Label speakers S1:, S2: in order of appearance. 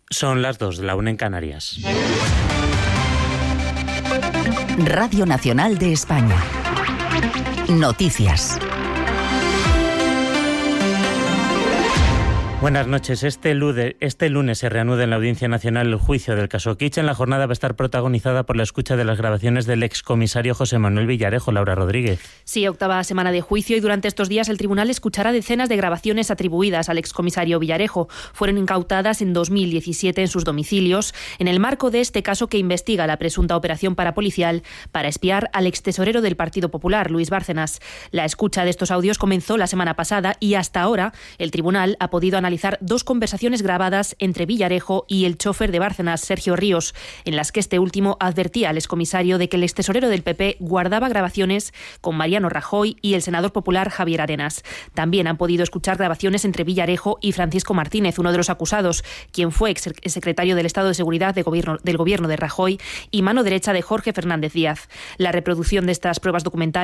S1: Son las 2, la 1 en Canarias.
S2: Radio Nacional de España. Noticias.
S1: Buenas noches. Este lunes se reanuda en la Audiencia Nacional el juicio del caso Kitchen. La jornada va a estar protagonizada por la escucha de las grabaciones del excomisario José Manuel Villarejo. Laura Rodríguez.
S3: Sí, octava semana de juicio y durante estos días el tribunal escuchará decenas de grabaciones atribuidas al excomisario Villarejo. Fueron incautadas en 2017 en sus domicilios en el marco de este caso que investiga la presunta operación parapolicial para espiar al extesorero del Partido Popular, Luis Bárcenas. La escucha de estos audios comenzó la semana pasada y hasta ahora el tribunal ha podido analizar dos conversaciones grabadas entre Villarejo y el chofer de Bárcenas, Sergio Ríos, en las que este último advertía al excomisario de que el extesorero del PP guardaba grabaciones con Mariano Rajoy y el senador popular Javier Arenas. También han podido escuchar grabaciones entre Villarejo y Francisco Martínez, uno de los acusados, quien fue exsecretario del Estado de Seguridad del gobierno de Rajoy y mano derecha de Jorge Fernández Díaz. La reproducción de estas pruebas documentales